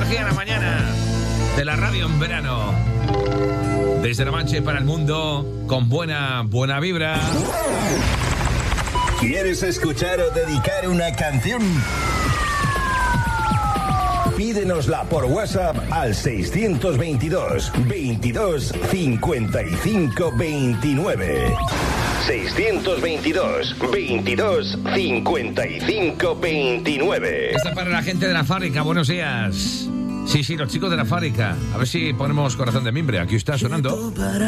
aquí a la mañana de la radio en verano. Desde La Mancha para el mundo, con buena vibra. ¿Quieres escuchar o dedicar una canción? Pídenosla por WhatsApp al 622 22 55 29. 622 22 55 29. Esta para la gente de la fábrica, buenos días. Sí, los chicos de la fábrica. A ver si ponemos Corazón de Mimbre. Aquí está sonando.